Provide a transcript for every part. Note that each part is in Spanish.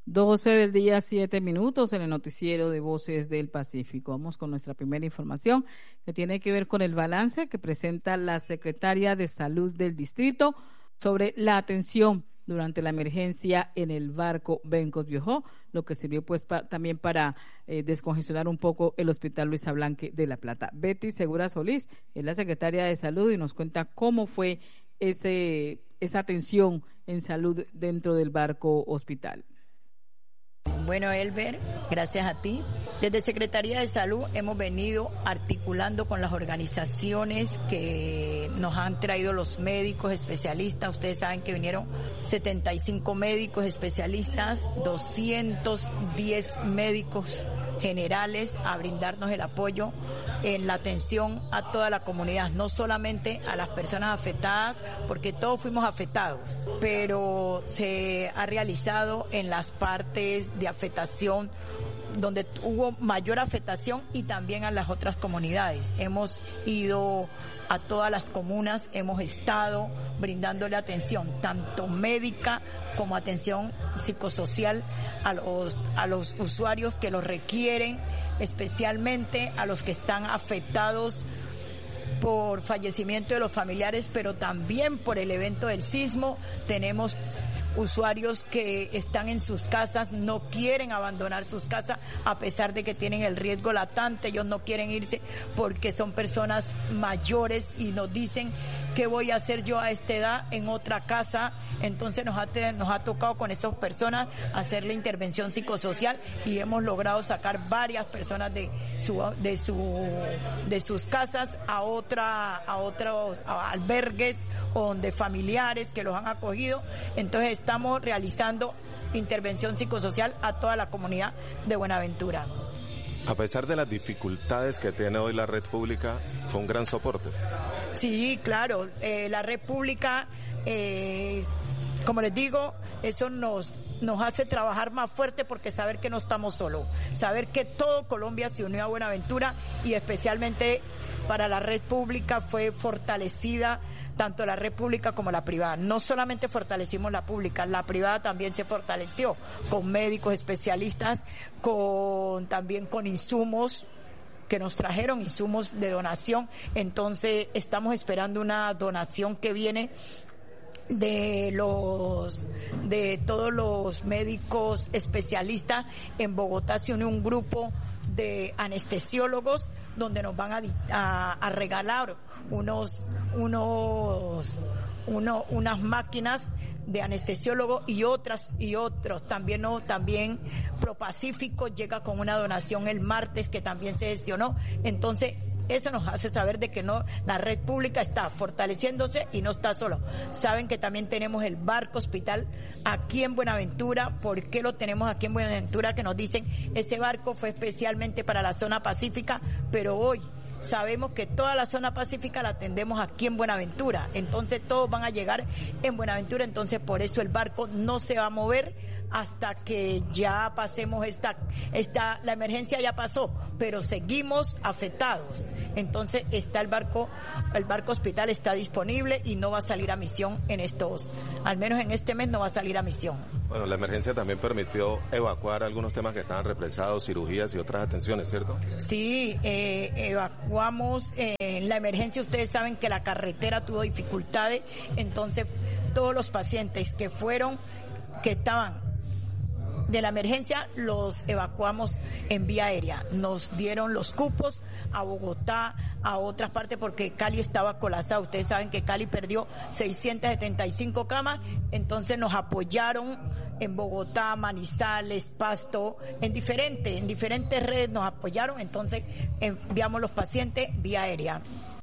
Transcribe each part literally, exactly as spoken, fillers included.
doce del día, siete minutos en el noticiero de Voces del Pacífico. Vamos con nuestra primera información que tiene que ver con el balance que presenta la Secretaria de Salud del Distrito sobre la atención durante la emergencia en el barco Bencos Viajó, lo que sirvió pues pa, también para eh, descongestionar un poco el Hospital Luisa Blanque de La Plata. Betty Segura Solís es la Secretaria de Salud y nos cuenta cómo fue ese esa atención en salud dentro del barco hospital. Bueno, Elber, gracias a ti. Desde Secretaría de Salud hemos venido articulando con las organizaciones que nos han traído los médicos especialistas. Ustedes saben que vinieron setenta y cinco médicos especialistas, doscientos diez médicos generales a brindarnos el apoyo en la atención a toda la comunidad, no solamente a las personas afectadas, porque todos fuimos afectados, pero se ha realizado en las partes de afectación donde hubo mayor afectación y también a las otras comunidades. Hemos ido a todas las comunas, hemos estado brindándole atención, tanto médica como atención psicosocial a los, a los usuarios que lo requieren, especialmente a los que están afectados por fallecimiento de los familiares, pero también por el evento del sismo. Tenemos usuarios que están en sus casas, no quieren abandonar sus casas a pesar de que tienen el riesgo latente, ellos no quieren irse porque son personas mayores y nos dicen ¿qué voy a hacer yo a esta edad en otra casa? Entonces nos ha, nos ha tocado con esas personas hacer la intervención psicosocial y hemos logrado sacar varias personas de su, de su, de sus casas a otra, a otros a albergues o de familiares que los han acogido. Entonces estamos realizando intervención psicosocial a toda la comunidad de Buenaventura. A pesar de las dificultades que tiene hoy la red pública, fue un gran soporte. Sí, claro, eh, la red pública, eh, como les digo, eso nos, nos hace trabajar más fuerte porque saber que no estamos solos, saber que todo Colombia se unió a Buenaventura y especialmente para la red pública fue fortalecida tanto la red pública como la privada. No solamente fortalecimos la pública, la privada también se fortaleció con médicos especialistas, con también con insumos que nos trajeron, insumos de donación. Entonces estamos esperando una donación que viene de los de todos los médicos especialistas. En Bogotá se unió un grupo de anestesiólogos donde nos van a, a, a regalar unos unos uno, unas máquinas de anestesiólogo y otras y otros también no también ProPacífico llega con una donación el martes que también se gestionó. Entonces eso nos hace saber de que no, la red pública está fortaleciéndose y no está solo. Saben que también tenemos el barco hospital aquí en Buenaventura. ¿Por qué lo tenemos aquí en Buenaventura? Que nos dicen, ese barco fue especialmente para la zona pacífica, pero hoy sabemos que toda la zona pacífica la atendemos aquí en Buenaventura. Entonces todos van a llegar en Buenaventura, entonces por eso el barco no se va a mover hasta que ya pasemos esta, esta, la emergencia ya pasó, pero seguimos afectados. Entonces está el barco, el barco hospital está disponible y no va a salir a misión en estos, al menos en este mes no va a salir a misión. Bueno, la emergencia también permitió evacuar algunos temas que estaban represados, cirugías y otras atenciones, ¿cierto? Sí, eh, evacuamos eh, en la emergencia. Ustedes saben que la carretera tuvo dificultades, entonces todos los pacientes que fueron, que estaban de la emergencia los evacuamos en vía aérea. Nos dieron los cupos a Bogotá, a otras partes, porque Cali estaba colapsado. Ustedes saben que Cali perdió seiscientas setenta y cinco camas, entonces nos apoyaron en Bogotá, Manizales, Pasto, en diferentes, en diferentes redes nos apoyaron, entonces enviamos los pacientes vía aérea.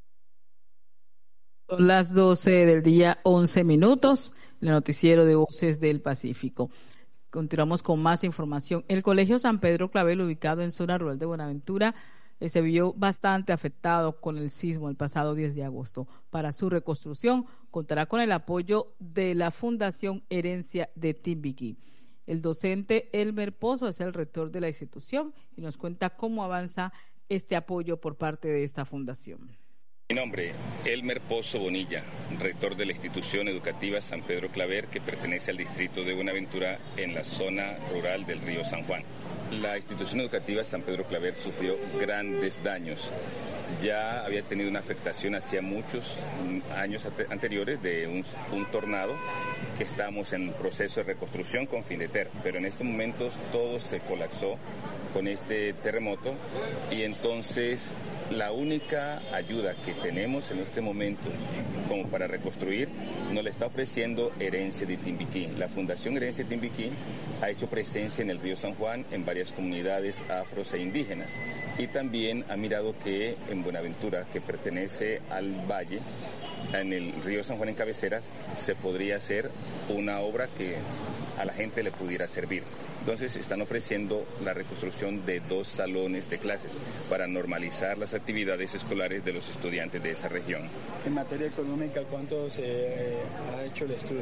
Son las doce del día, once minutos, el noticiero de Voces del Pacífico. Continuamos con más información. El Colegio San Pedro Clavel, ubicado en zona rural de Buenaventura, eh, se vio bastante afectado con el sismo el pasado diez de agosto. Para su reconstrucción, contará con el apoyo de la Fundación Herencia de Timbiquí. El docente Elmer Pozo es el rector de la institución y nos cuenta cómo avanza este apoyo por parte de esta fundación. Mi nombre, Elmer Pozo Bonilla, rector de la institución educativa San Pedro Claver, que pertenece al distrito de Buenaventura en la zona rural del río San Juan. La institución educativa San Pedro Claver sufrió grandes daños. Ya había tenido una afectación hacía muchos años anteriores de un, un tornado que estábamos en proceso de reconstrucción con Findeter, pero en estos momentos todo se colapsó con este terremoto y entonces la única ayuda que tenemos en este momento como para reconstruir nos la está ofreciendo Herencia de Timbiquí. La Fundación Herencia de Timbiquí ha hecho presencia en el río San Juan en varias comunidades afros e indígenas y también ha mirado que en Buenaventura, que pertenece al valle, en el río San Juan en Cabeceras, se podría hacer una obra que a la gente le pudiera servir. Entonces están ofreciendo la reconstrucción de dos salones de clases para normalizar las actividades escolares de los estudiantes de esa región. En materia económica, ¿cuánto se eh, ha hecho el estudio?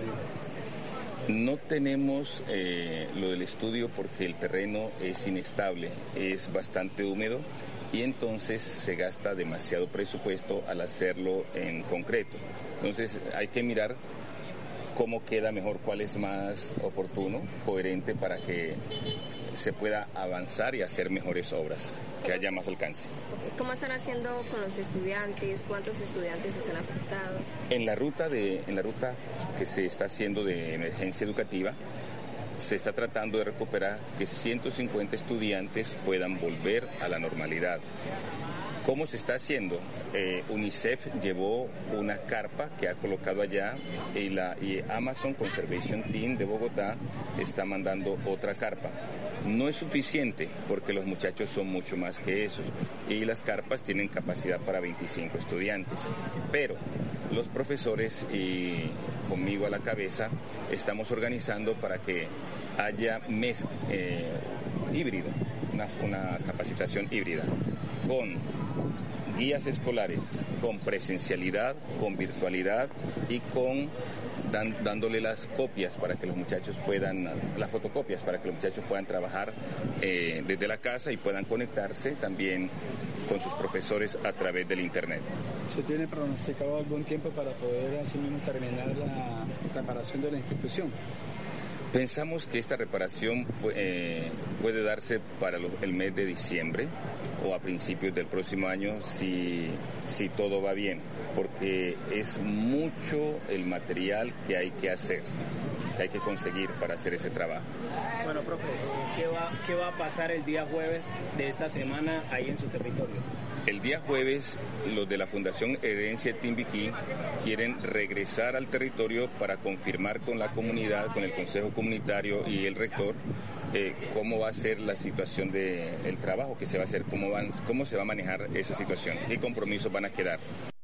No tenemos eh, lo del estudio porque el terreno es inestable, es bastante húmedo y entonces se gasta demasiado presupuesto al hacerlo en concreto. Entonces hay que mirar cómo queda mejor, cuál es más oportuno, coherente para que se pueda avanzar y hacer mejores obras, que haya más alcance. ¿Cómo están haciendo con los estudiantes? ¿Cuántos estudiantes están afectados? En la ruta de, en la ruta que se está haciendo de emergencia educativa, se está tratando de recuperar que ciento cincuenta estudiantes puedan volver a la normalidad. ¿Cómo se está haciendo? Eh, UNICEF llevó una carpa que ha colocado allá y, la, y Amazon Conservation Team de Bogotá está mandando otra carpa. No es suficiente porque los muchachos son mucho más que eso y las carpas tienen capacidad para veinticinco estudiantes, pero los profesores y conmigo a la cabeza estamos organizando para que haya mes eh, híbrido, una, una capacitación híbrida con guías escolares, con presencialidad, con virtualidad y con dan, dándole las copias para que los muchachos puedan, las fotocopias para que los muchachos puedan trabajar eh, desde la casa y puedan conectarse también con sus profesores a través del internet. ¿Se tiene pronosticado algún tiempo para poder así mismo terminar la reparación de la institución? Pensamos que esta reparación eh, puede darse para lo, el mes de diciembre o a principios del próximo año si, si todo va bien, porque es mucho el material que hay que hacer, que hay que conseguir para hacer ese trabajo. Bueno, profe, ¿qué va, qué va a pasar el día jueves de esta semana ahí en su territorio? El día jueves, los de la Fundación Herencia de Timbiquí quieren regresar al territorio para confirmar con la comunidad, con el Consejo Comunitario y el rector, eh, cómo va a ser la situación del trabajo que se va a hacer, cómo, van, cómo se va a manejar esa situación, qué compromisos van a quedar.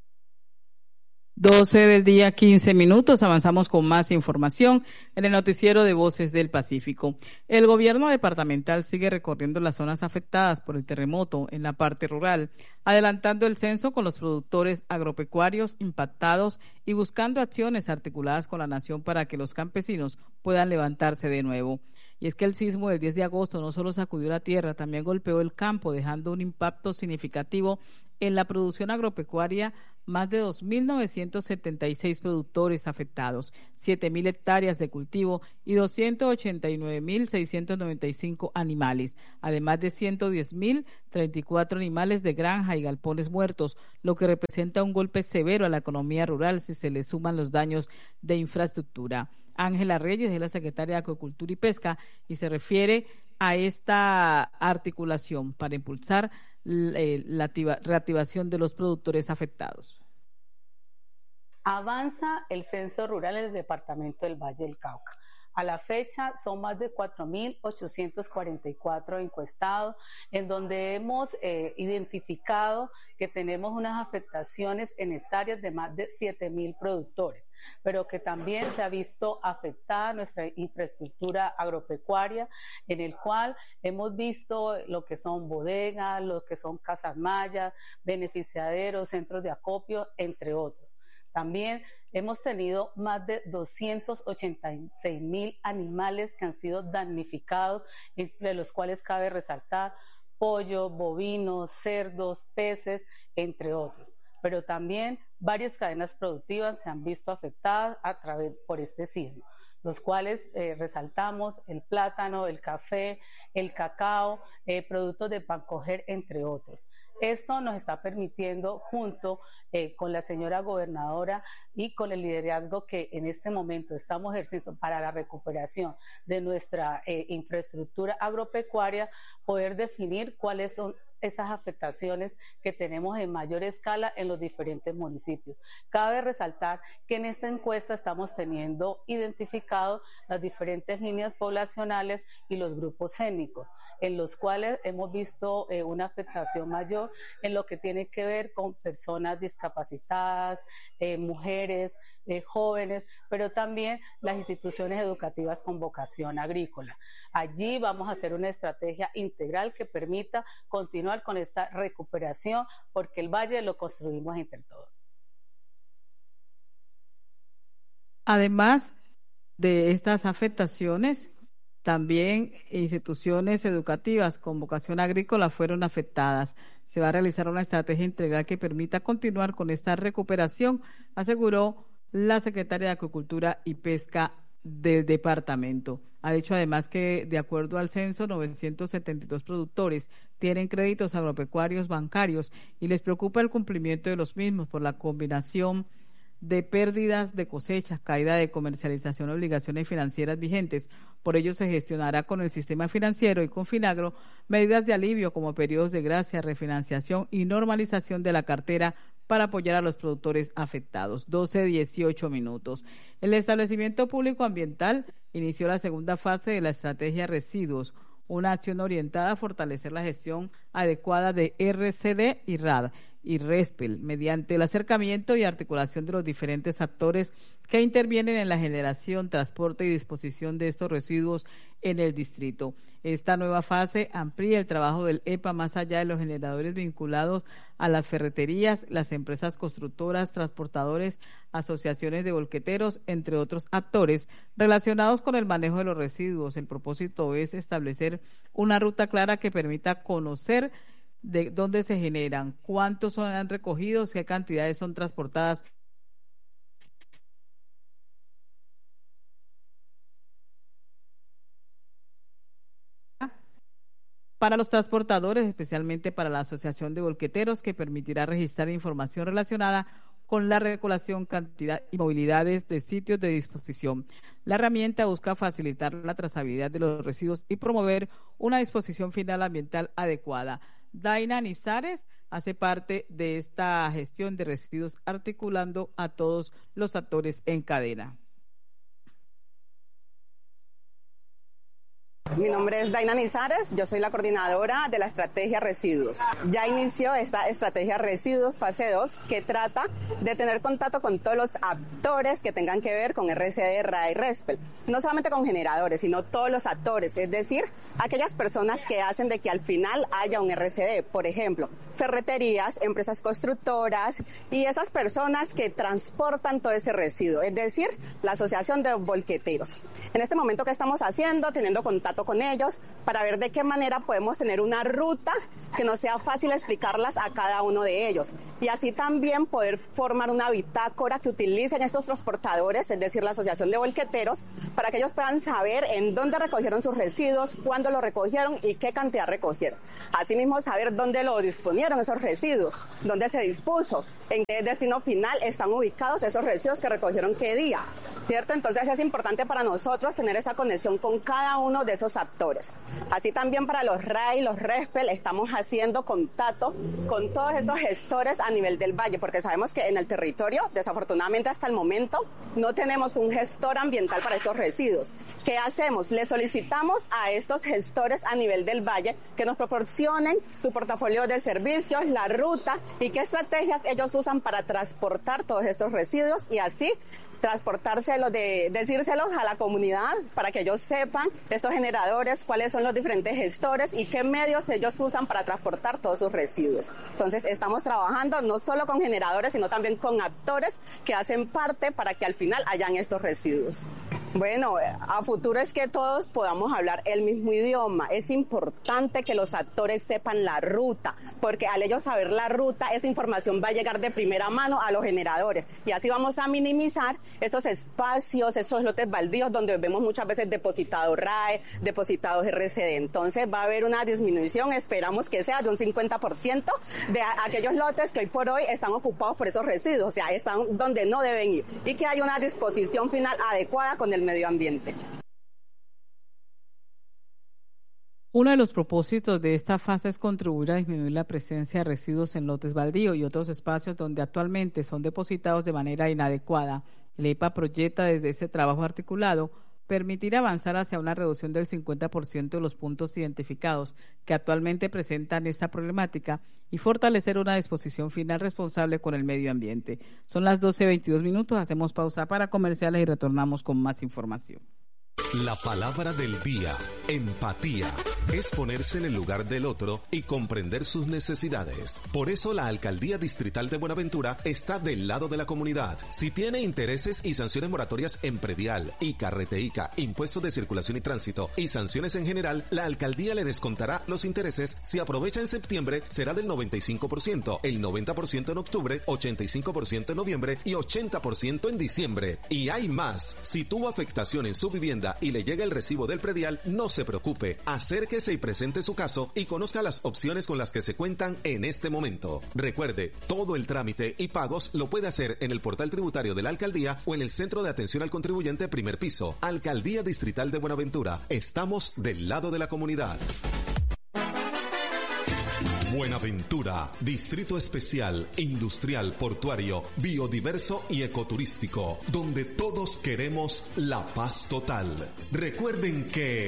doce del día, quince minutos. Avanzamos con más información en el noticiero de Voces del Pacífico. El gobierno departamental sigue recorriendo las zonas afectadas por el terremoto en la parte rural, adelantando el censo con los productores agropecuarios impactados y buscando acciones articuladas con la nación para que los campesinos puedan levantarse de nuevo. Y es que el sismo del diez de agosto no solo sacudió la tierra, también golpeó el campo, dejando un impacto significativo en la producción agropecuaria, más de dos mil novecientos setenta y seis productores afectados, siete mil hectáreas de cultivo y doscientos ochenta y nueve mil seiscientos noventa y cinco animales, además de ciento diez mil treinta y cuatro animales de granja y galpones muertos, lo que representa un golpe severo a la economía rural si se le suman los daños de infraestructura. Ángela Reyes es la secretaria de Acuicultura y Pesca y se refiere a esta articulación para impulsar la reactivación de los productores afectados. Avanza el censo rural en el departamento del Valle del Cauca. A la fecha son más de cuatro mil ochocientos cuarenta y cuatro encuestados, en donde hemos eh, identificado que tenemos unas afectaciones en hectáreas de más de siete mil productores, pero que también se ha visto afectada nuestra infraestructura agropecuaria, en el cual hemos visto lo que son bodegas, lo que son casas mayas, beneficiaderos, centros de acopio, entre otros. También hemos tenido más de doscientos ochenta y seis mil animales que han sido damnificados, entre los cuales cabe resaltar pollo, bovinos, cerdos, peces, entre otros. pero también varias cadenas productivas se han visto afectadas a través por este sismo, los cuales eh, resaltamos el plátano, el café, el cacao, eh, productos de pancoger, entre otros. Esto nos está permitiendo, junto eh, con la señora gobernadora y con el liderazgo que en este momento estamos ejerciendo para la recuperación de nuestra eh, infraestructura agropecuaria, poder definir cuáles son esas afectaciones que tenemos en mayor escala en los diferentes municipios. Cabe resaltar que en esta encuesta estamos teniendo identificados las diferentes líneas poblacionales y los grupos étnicos, en los cuales hemos visto eh, una afectación mayor en lo que tiene que ver con personas discapacitadas, eh, mujeres, eh, jóvenes, pero también las instituciones educativas con vocación agrícola. Allí vamos a hacer una estrategia integral que permita continuar con esta recuperación, porque el valle lo construimos entre todos. Además de estas afectaciones, también instituciones educativas con vocación agrícola fueron afectadas. Se va a realizar una estrategia integral que permita continuar con esta recuperación, aseguró la secretaria de Acuicultura y Pesca del departamento. Ha dicho además que, de acuerdo al censo, novecientos setenta y dos productores tienen créditos agropecuarios bancarios y les preocupa el cumplimiento de los mismos por la combinación de pérdidas de cosechas, caída de comercialización, obligaciones financieras vigentes. Por ello se gestionará con el sistema financiero y con Finagro medidas de alivio como periodos de gracia, refinanciación y normalización de la cartera para apoyar a los productores afectados. doce dieciocho minutos. El establecimiento público ambiental inició la segunda fase de la estrategia Residuos, una acción orientada a fortalecer la gestión adecuada de R C D y R A D y RESPEL, mediante el acercamiento y articulación de los diferentes actores que intervienen en la generación, transporte y disposición de estos residuos en el distrito. Esta nueva fase amplía el trabajo del E P A más allá de los generadores vinculados a las ferreterías, las empresas constructoras, transportadores, asociaciones de volqueteros, entre otros actores relacionados con el manejo de los residuos. El propósito es establecer una ruta clara que permita conocer de dónde se generan, cuántos son recogidos, qué cantidades son transportadas para los transportadores, especialmente para la Asociación de Volqueteros, que permitirá registrar información relacionada con la recolección, cantidad y movilidades de sitios de disposición. La herramienta busca facilitar la trazabilidad de los residuos y promover una disposición final ambiental adecuada. Daina Nizares hace parte de esta gestión de residuos, articulando a todos los actores en cadena. Mi nombre es Daina Nizares, yo soy la coordinadora de la estrategia Residuos. Ya inició esta estrategia Residuos fase dos, que trata de tener contacto con todos los actores que tengan que ver con R C D, R A D y RESPEL. No solamente con generadores, sino todos los actores, es decir, aquellas personas que hacen de que al final haya un R C D. Por ejemplo, ferreterías, empresas constructoras y esas personas que transportan todo ese residuo, es decir, la Asociación de Volqueteros. En este momento, ¿qué estamos haciendo? Teniendo contacto con ellos para ver de qué manera podemos tener una ruta que nos sea fácil explicarlas a cada uno de ellos, y así también poder formar una bitácora que utilicen estos transportadores, es decir, la Asociación de Volqueteros, para que ellos puedan saber en dónde recogieron sus residuos, cuándo los recogieron y qué cantidad recogieron. Asimismo, saber dónde lo disponieron esos residuos, dónde se dispuso, en qué destino final están ubicados esos residuos que recogieron qué día, ¿cierto? Entonces es importante para nosotros tener esa conexión con cada uno de esos actores. Así también para los R A I y los RESPEL estamos haciendo contacto con todos estos gestores a nivel del valle, porque sabemos que en el territorio, desafortunadamente hasta el momento, no tenemos un gestor ambiental para estos residuos. ¿Qué hacemos? Le solicitamos a estos gestores a nivel del valle que nos proporcionen su portafolio de servicios, la ruta y qué estrategias ellos usan para transportar todos estos residuos, y así transportárselos, de, decírselos a la comunidad para que ellos sepan estos generadores, cuáles son los diferentes gestores y qué medios ellos usan para transportar todos sus residuos. Entonces estamos trabajando no solo con generadores, sino también con actores que hacen parte para que al final hayan estos residuos. Bueno, a futuro es que todos podamos hablar el mismo idioma. Es importante que los actores sepan la ruta, porque al ellos saber la ruta, esa información va a llegar de primera mano a los generadores. Y así vamos a minimizar esos espacios, esos lotes baldíos donde vemos muchas veces depositados R A E, depositados R C D. Entonces va a haber una disminución, esperamos que sea de un cincuenta por ciento de a- aquellos lotes que hoy por hoy están ocupados por esos residuos, o sea, están donde no deben ir. Y que haya una disposición final adecuada con el medio ambiente. Uno de los propósitos de esta fase es contribuir a disminuir la presencia de residuos en lotes baldíos y otros espacios donde actualmente son depositados de manera inadecuada. El E P A proyecta desde ese trabajo articulado permitir avanzar hacia una reducción del cincuenta por ciento de los puntos identificados que actualmente presentan esta problemática y fortalecer una disposición final responsable con el medio ambiente. Son las doce veintidós minutos, hacemos pausa para comerciales y retornamos con más información. La palabra del día, empatía, es ponerse en el lugar del otro y comprender sus necesidades. Por eso la Alcaldía Distrital de Buenaventura está del lado de la comunidad. Si tiene intereses y sanciones moratorias en predial, ICA, Reteica, impuestos de circulación y tránsito y sanciones en general, la Alcaldía le descontará los intereses. Si aprovecha en septiembre, será del noventa y cinco por ciento, el noventa por ciento en octubre, ochenta y cinco por ciento en noviembre y ochenta por ciento en diciembre. Y hay más. Si tuvo afectación en su vivienda y le llega el recibo del predial, no se preocupe. Acérquese y presente su caso y conozca las opciones con las que se cuentan en este momento. Recuerde, todo el trámite y pagos lo puede hacer en el portal tributario de la Alcaldía o en el Centro de Atención al Contribuyente primer piso. Alcaldía Distrital de Buenaventura. Estamos del lado de la comunidad. Buenaventura, distrito especial, industrial, portuario, biodiverso y ecoturístico, donde todos queremos la paz total. Recuerden que